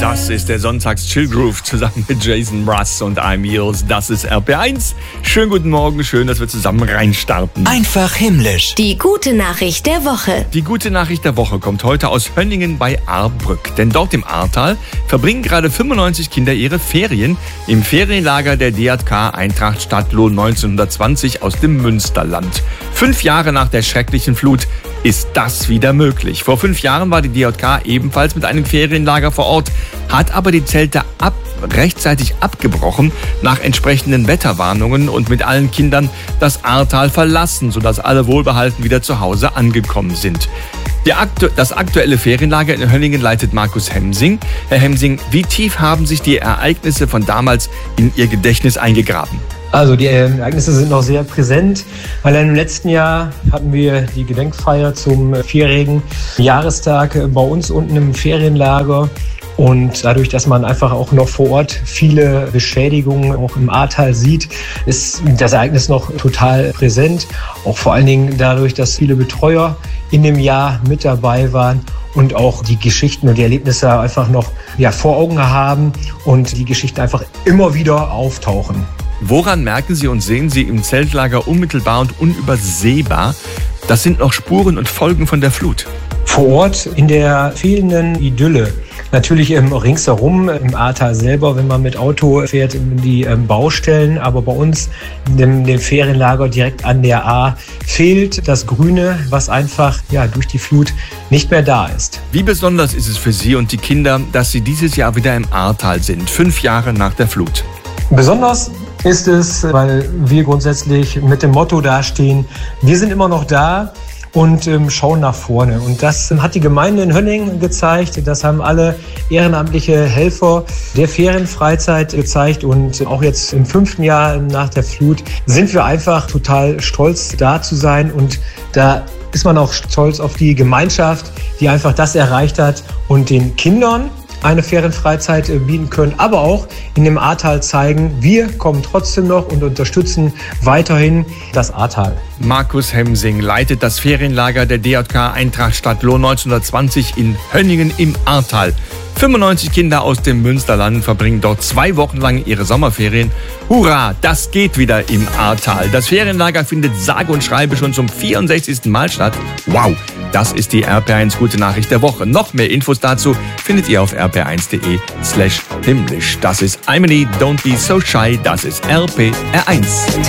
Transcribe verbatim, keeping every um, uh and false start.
Das ist der Sonntags-Chill-Groove zusammen mit Jason Mraz und I'm Yours. Das ist R P eins. Schönen guten Morgen, schön, dass wir zusammen reinstarten. Einfach himmlisch. Die gute Nachricht der Woche. Die gute Nachricht der Woche kommt heute aus Hönningen bei Ahrbrück. Denn dort im Ahrtal verbringen gerade fünfundneunzig Kinder ihre Ferien im Ferienlager der D J K Eintracht Stadtlohn neunzehnhundertzwanzig aus dem Münsterland. Fünf Jahre nach der schrecklichen Flut ist das wieder möglich. Vor fünf Jahren war die D J K ebenfalls mit einem Ferienlager vor Ort, hat aber die Zelte ab, rechtzeitig abgebrochen nach entsprechenden Wetterwarnungen und mit allen Kindern das Ahrtal verlassen, sodass alle wohlbehalten wieder zu Hause angekommen sind. Die aktu- das aktuelle Ferienlager in Hönningen leitet Markus Hemsing. Herr Hemsing, wie tief haben sich die Ereignisse von damals in Ihr Gedächtnis eingegraben? Also die Ereignisse sind noch sehr präsent, weil im letzten Jahr hatten wir die Gedenkfeier zum vierjährigen Jahrestag bei uns unten im Ferienlager. Und dadurch, dass man einfach auch noch vor Ort viele Beschädigungen auch im Ahrtal sieht, ist das Ereignis noch total präsent. Auch vor allen Dingen dadurch, dass viele Betreuer in dem Jahr mit dabei waren und auch die Geschichten und die Erlebnisse einfach noch ja, vor Augen haben und die Geschichten einfach immer wieder auftauchen. Woran merken Sie und sehen Sie im Zeltlager unmittelbar und unübersehbar, das sind noch Spuren und Folgen von der Flut? Vor Ort in der fehlenden Idylle. Natürlich ähm, ringsherum im Ahrtal selber, wenn man mit Auto fährt, die ähm, Baustellen. Aber bei uns, dem, dem Ferienlager direkt an der Ahr, fehlt das Grüne, was einfach ja, durch die Flut nicht mehr da ist. Wie besonders ist es für Sie und die Kinder, dass Sie dieses Jahr wieder im Ahrtal sind, fünf Jahre nach der Flut? Besonders ist es, weil wir grundsätzlich mit dem Motto dastehen, wir sind immer noch da und ähm, schauen nach vorne. Und das hat die Gemeinde in Hönningen gezeigt, das haben alle ehrenamtliche Helfer der Ferienfreizeit gezeigt und auch jetzt im fünften Jahr nach der Flut sind wir einfach total stolz, da zu sein und da ist man auch stolz auf die Gemeinschaft, die einfach das erreicht hat und den Kindern eine Ferienfreizeit bieten können, aber auch in dem Ahrtal zeigen, wir kommen trotzdem noch und unterstützen weiterhin das Ahrtal. Markus Hemsing leitet das Ferienlager der D J K Eintracht Stadtlohn neunzehnhundertzwanzig in Hönningen im Ahrtal. fünfundneunzig Kinder aus dem Münsterland verbringen dort zwei Wochen lang ihre Sommerferien. Hurra, das geht wieder im Ahrtal. Das Ferienlager findet sage und schreibe schon zum vierundsechzigsten Mal statt. Wow, das ist die R P eins Gute Nachricht der Woche. Noch mehr Infos dazu findet ihr auf r p eins punkt de slash himmlisch. Das ist Emily, don't be so shy. Das ist R P R eins.